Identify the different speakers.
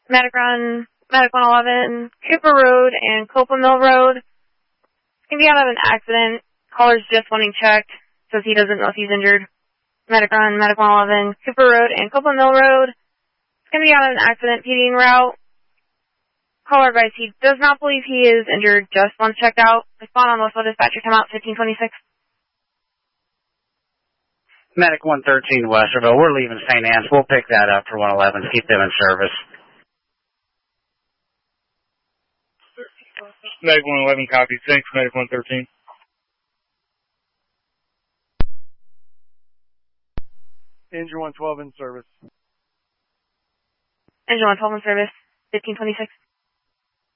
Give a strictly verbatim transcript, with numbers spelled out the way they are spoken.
Speaker 1: Medic on Medic one eleven, Cooper Road and Copa Mill Road. It's going to be out of an accident. Caller's just wanting checked, says he doesn't know if he's injured. Medic on Medic one eleven, Cooper Road and Copa Mill Road. It's going to be out of an accident, P D en route. Caller advice, he does not believe he is injured, just wants checked out. Respond on Westwood Dispatcher, come out fifteen twenty-six.
Speaker 2: Medic one thirteen Westerville, we're leaving Saint Anne's. We'll pick that up for one eleven, keep them in service.
Speaker 3: Medic one eleven, copy. Thanks, Medic one thirteen.
Speaker 4: Engine one twelve in service.
Speaker 1: Engine one twelve in service, fifteen twenty-six.